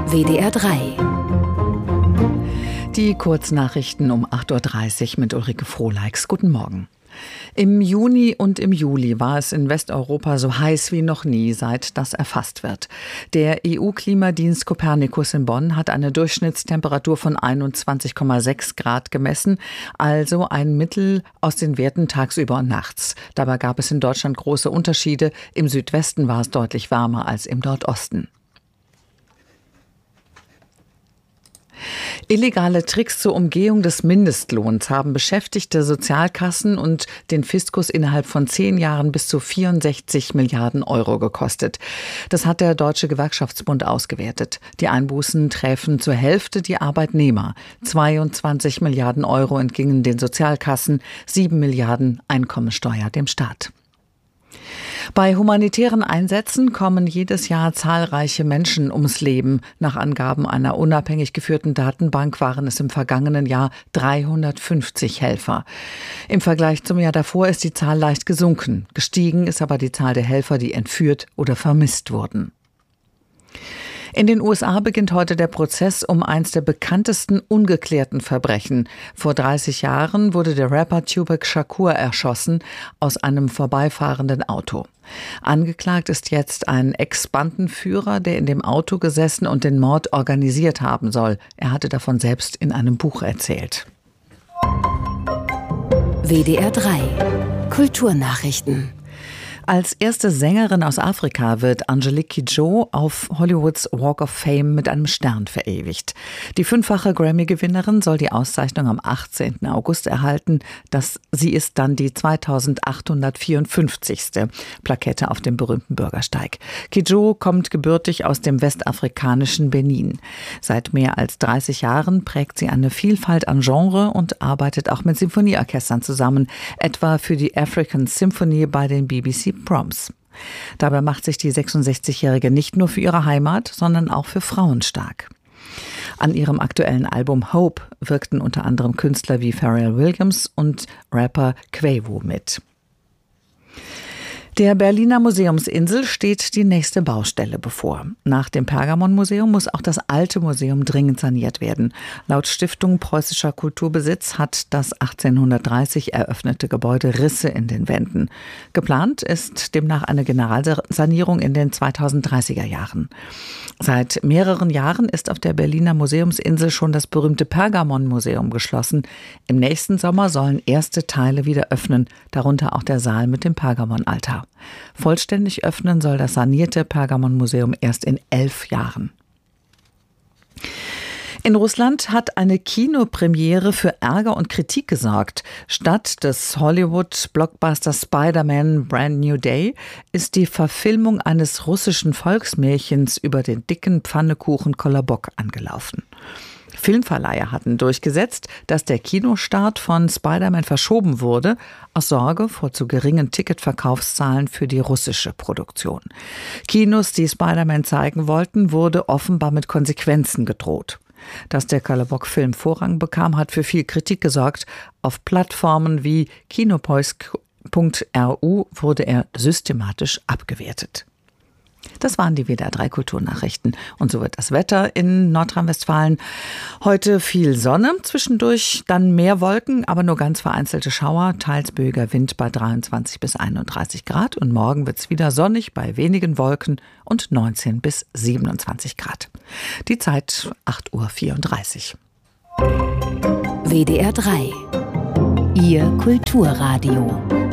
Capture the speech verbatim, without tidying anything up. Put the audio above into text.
W D R drei. Die Kurznachrichten um acht Uhr dreißig mit Ulrike Frohleix. Guten Morgen. Im Juni und im Juli war es in Westeuropa so heiß wie noch nie, seit das erfasst wird. Der E U-Klimadienst Copernicus in Bonn hat eine Durchschnittstemperatur von einundzwanzig Komma sechs Grad gemessen, also ein Mittel aus den Werten tagsüber und nachts. Dabei gab es in Deutschland große Unterschiede. Im Südwesten war es deutlich wärmer als im Nordosten. Illegale Tricks zur Umgehung des Mindestlohns haben Beschäftigte, Sozialkassen und den Fiskus innerhalb von zehn Jahren bis zu vierundsechzig Milliarden Euro gekostet. Das hat der Deutsche Gewerkschaftsbund ausgewertet. Die Einbußen träfen zur Hälfte die Arbeitnehmer. zweiundzwanzig Milliarden Euro entgingen den Sozialkassen, sieben Milliarden Einkommensteuer dem Staat. Bei humanitären Einsätzen kommen jedes Jahr zahlreiche Menschen ums Leben. Nach Angaben einer unabhängig geführten Datenbank waren es im vergangenen Jahr dreihundertfünfzig Helfer. Im Vergleich zum Jahr davor ist die Zahl leicht gesunken. Gestiegen ist aber die Zahl der Helfer, die entführt oder vermisst wurden. In den U S A beginnt heute der Prozess um eins der bekanntesten ungeklärten Verbrechen. Vor dreißig Jahren wurde der Rapper Tupac Shakur erschossen aus einem vorbeifahrenden Auto. Angeklagt ist jetzt ein Ex-Bandenführer, der in dem Auto gesessen und den Mord organisiert haben soll. Er hatte davon selbst in einem Buch erzählt. W D R drei. Kulturnachrichten. Als erste Sängerin aus Afrika wird Angelique Kidjo auf Hollywoods Walk of Fame mit einem Stern verewigt. Die fünffache Grammy-Gewinnerin soll die Auszeichnung am achtzehnten August erhalten. Das, sie ist dann die zweitausendachthundertvierundfünfzigste Plakette auf dem berühmten Bürgersteig. Kidjo kommt gebürtig aus dem westafrikanischen Benin. Seit mehr als dreißig Jahren prägt sie eine Vielfalt an Genre und arbeitet auch mit Symphonieorchestern zusammen, etwa für die African Symphony bei den B B C Proms. Dabei macht sich die sechsundsechzigjährige nicht nur für ihre Heimat, sondern auch für Frauen stark. An ihrem aktuellen Album Hope wirkten unter anderem Künstler wie Pharrell Williams und Rapper Quavo mit. Der Berliner Museumsinsel steht die nächste Baustelle bevor. Nach dem Pergamon-Museum muss auch das alte Museum dringend saniert werden. Laut Stiftung Preußischer Kulturbesitz hat das achtzehnhundertdreißig eröffnete Gebäude Risse in den Wänden. Geplant ist demnach eine Generalsanierung in den zweitausenddreißiger Jahren. Seit mehreren Jahren ist auf der Berliner Museumsinsel schon das berühmte Pergamon-Museum geschlossen. Im nächsten Sommer sollen erste Teile wieder öffnen, darunter auch der Saal mit dem Pergamon-Altar. Vollständig öffnen soll das sanierte Pergamon-Museum erst in elf Jahren. In Russland hat eine Kinopremiere für Ärger und Kritik gesorgt. Statt des Hollywood-Blockbusters Spider-Man Brand New Day ist die Verfilmung eines russischen Volksmärchens über den dicken Pfannekuchen Kolobok angelaufen. Filmverleiher hatten durchgesetzt, dass der Kinostart von Spider-Man verschoben wurde, aus Sorge vor zu geringen Ticketverkaufszahlen für die russische Produktion. Kinos, die Spider-Man zeigen wollten, wurde offenbar mit Konsequenzen gedroht. Dass der Kolobok-Film Vorrang bekam, hat für viel Kritik gesorgt. Auf Plattformen wie kinopoisk punkt r u wurde er systematisch abgewertet. Das waren die W D R drei Kulturnachrichten. Und so wird das Wetter in Nordrhein-Westfalen. Heute viel Sonne, zwischendurch dann mehr Wolken, aber nur ganz vereinzelte Schauer, teils böiger Wind bei dreiundzwanzig bis einunddreißig Grad. Und morgen wird es wieder sonnig bei wenigen Wolken und neunzehn bis siebenundzwanzig Grad. Die Zeit acht Uhr vierunddreißig. W D R drei. Ihr Kulturradio.